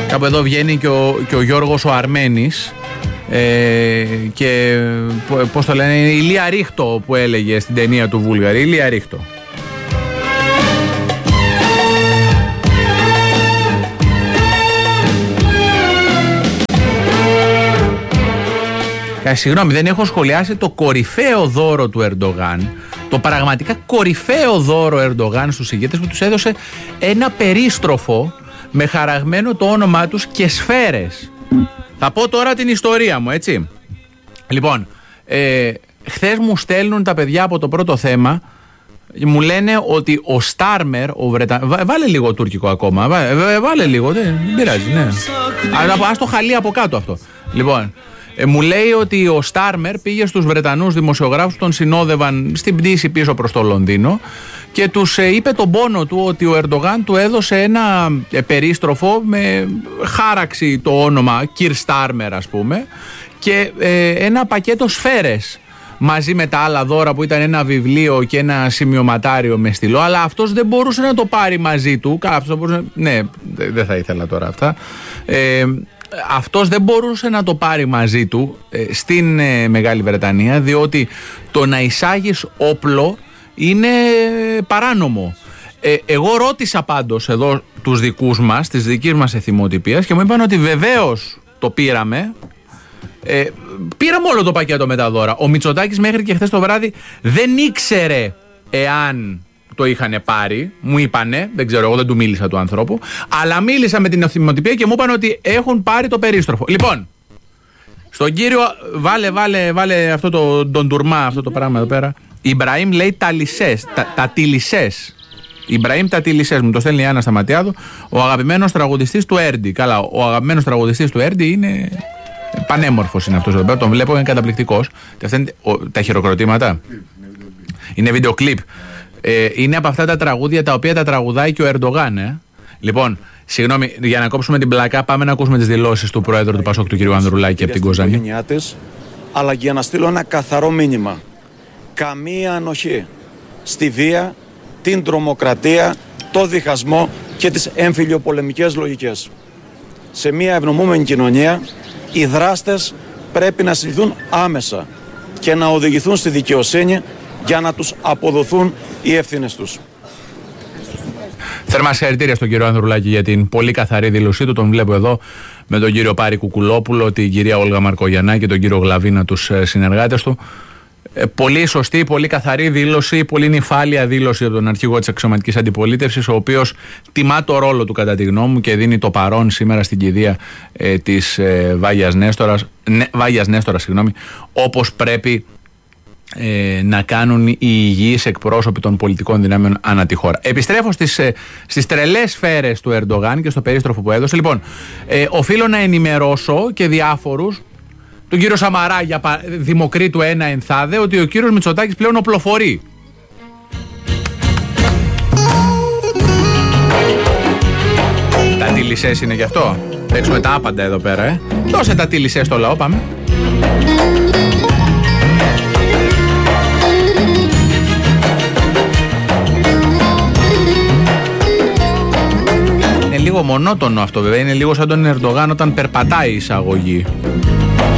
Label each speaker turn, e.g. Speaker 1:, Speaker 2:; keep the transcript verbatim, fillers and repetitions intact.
Speaker 1: Κάπου εδώ βγαίνει και ο, και ο Γιώργος ο Αρμένης ε, και πώς το λένε, η Ηλία Ρίχτο που έλεγε στην ταινία του Βούλγαρη. Ηλία Ρίχτο. Ε, συγγνώμη, δεν έχω σχολιάσει το κορυφαίο δώρο του Ερντογάν, το πραγματικά κορυφαίο δώρο Ερντογάν στους ηγέτες που τους έδωσε ένα περίστροφο με χαραγμένο το όνομά τους και σφαίρες. Θα πω τώρα την ιστορία μου, έτσι. Λοιπόν, ε, χθες μου στέλνουν τα παιδιά από το πρώτο θέμα, μου λένε ότι ο Στάρμερ, ο Βρετα... Βά, βάλε λίγο τουρκικό ακόμα, βά, βά, βάλε λίγο, δεν, δεν πειράζει, ναι. Αλλά ας το χαλεί από κάτω αυτό. Λοιπόν, ε, μου λέει ότι ο Στάρμερ πήγε στους Βρετανούς δημοσιογράφους που τον συνόδευαν στην πτήση πίσω προς το Λονδίνο και τους ε, είπε τον πόνο του ότι ο Ερντογάν του έδωσε ένα ε, περίστροφο με χάραξη το όνομα Κυρ Στάρμερ, ας πούμε, και ε, ένα πακέτο σφαίρες μαζί με τα άλλα δώρα που ήταν ένα βιβλίο και ένα σημειωματάριο με στυλό, αλλά αυτός δεν μπορούσε να το πάρει μαζί του. Αυτός μπορούσε... Ναι, δεν θα ήθελα τώρα αυτά. Ε, αυτός δεν μπορούσε να το πάρει μαζί του ε, στην ε, Μεγάλη Βρετανία, διότι το να εισάγεις όπλο είναι παράνομο. Ε, εγώ ρώτησα πάντως εδώ τους δικούς μας, της δικής μας εθιμοτυπίας, και μου είπαν ότι βεβαίως το πήραμε. Ε, πήραμε όλο το πακέτο με τα δώρα. Ο Μητσοτάκης μέχρι και χθες το βράδυ δεν ήξερε εάν το είχαν πάρει. Μου είπανε, δεν ξέρω, εγώ δεν του μίλησα του ανθρώπου, αλλά μίλησα με την ευθυμοτυπία και μου είπαν ότι έχουν πάρει το περίστροφο. Λοιπόν, στον κύριο, βάλε, βάλε, βάλε αυτό το τον τουρμά, αυτό το πράγμα εδώ πέρα. Ιμπραήμ λέει τα λισές, τα, τα τιλισές. Ιμπραήμ τα τιλισές, μου το στέλνει η Άννα Σταματιάδου, ο αγαπημένος τραγουδιστής του Έρντι. Καλά, ο αγαπημένος τραγουδιστής του Έρντι είναι... Πανέμορφος είναι αυτός εδώ πέρα, τον βλέπω, είναι καταπληκτικός. Τα χειροκροτήματα είναι βίντεο κλιπ. Ε, είναι από αυτά τα τραγούδια τα οποία τα τραγουδάει και ο Ερντογάν. Ε. Λοιπόν, συγγνώμη, για να κόψουμε την πλακά, πάμε να ακούσουμε τις δηλώσεις του Πρόεδρου του Πασόκ, του κ. Ανδρουλάκη, από την Κοζάνη.
Speaker 2: Αλλά και για να στείλω ένα καθαρό μήνυμα. Καμία ανοχή στη βία, την τρομοκρατία, το διχασμό και τις εμφυλιοπολεμικές λογικές. Σε μια ευνομούμενη κοινωνία, οι δράστες πρέπει να συλληφθούν άμεσα και να οδηγηθούν στη δικαιοσύνη για να τους αποδοθούν οι ευθύνες τους.
Speaker 1: Θερμά συγχαρητήρια στον κύριο Ανδρουλάκη για την πολύ καθαρή δήλωσή του. Τον βλέπω εδώ με τον κύριο Πάρη Κουκουλόπουλο, την κυρία Όλγα Μαρκογιαννά και τον κύριο Γλαβίνα, τους συνεργάτες του. Ε, πολύ σωστή, πολύ καθαρή δήλωση, πολύ νυφάλια δήλωση από τον αρχηγό της αξιωματικής αντιπολίτευσης, ο οποίος τιμά το ρόλο του κατά τη γνώμη μου και δίνει το παρόν σήμερα στην κηδεία ε, της ε, Βάγιας Νέστορας, ναι, Βάγιας Νέστορας, συγγνώμη, όπως πρέπει ε, να κάνουν οι υγιείς εκπρόσωποι των πολιτικών δυνάμεων ανά τη χώρα. Επιστρέφω στις, ε, στις τρελές σφαίρες του Ερντογάν και στο περίστροφο που έδωσε. Λοιπόν, ε, οφείλω να ενημερώσω και διάφορους, τον κύριο Σαμαρά για Δημοκρίτου ένα ενθάδε, ότι ο κύριος Μητσοτάκης πλέον οπλοφορεί. Τα τιλισές είναι γι' αυτό. Παίξουμε τα άπαντα εδώ πέρα, ε. Δώσε τα τιλισές στο λαό, πάμε. Είναι λίγο μονότονο αυτό βέβαια, είναι λίγο σαν τον Ερντογάν όταν περπατάει η εισαγωγή.